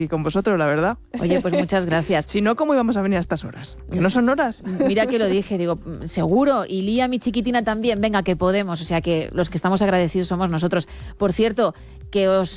aquí con vosotros, la verdad. Oye, pues muchas gracias. Si no, ¿cómo íbamos a venir a estas horas? Que no son horas. Mira que lo dije, digo, seguro, y Lía, mi chiquitina también, venga, que podemos, o sea que los que estamos agradecidos somos nosotros. Por cierto, que os